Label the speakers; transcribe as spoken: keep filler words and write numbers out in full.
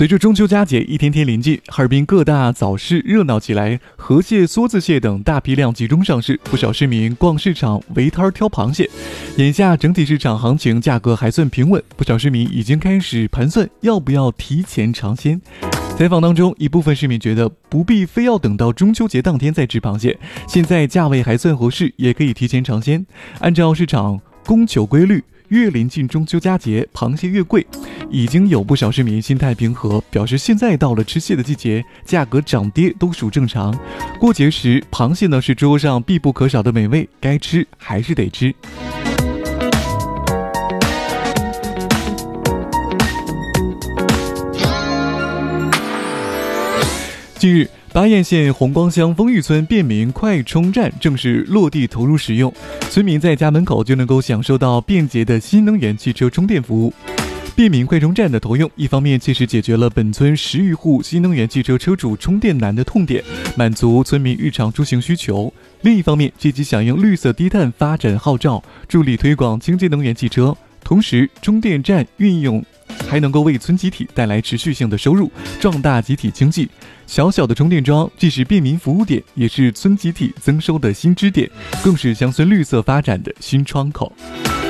Speaker 1: 随着中秋佳节一天天临近，哈尔滨各大早市热闹起来，河蟹、梭子蟹等大批量集中上市，不少市民逛市场围摊挑螃蟹。眼下整体市场行情价格还算平稳，不少市民已经开始盘算要不要提前尝鲜。采访当中，一部分市民觉得不必非要等到中秋节当天再吃螃蟹，现在价位还算合适，也可以提前尝鲜。按照市场供求规律，越临近中秋佳节，螃蟹越贵。已经有不少市民心态平和，表示现在到了吃蟹的季节，价格涨跌都属正常。过节时，螃蟹呢是桌上必不可少的美味，该吃还是得吃。近日，巴彦县红光乡丰裕村便民快充站正式落地投入使用，村民在家门口就能够享受到便捷的新能源汽车充电服务。便民快充站的投用，一方面切实解决了本村十余户新能源汽车车主充电难的痛点，满足村民日常出行需求；另一方面，积极响应绿色低碳发展号召，助力推广清洁能源汽车。同时，充电站运用还能够为村集体带来持续性的收入，壮大集体经济。小小的充电桩既是便民服务点，也是村集体增收的新支点，更是乡村绿色发展的新窗口。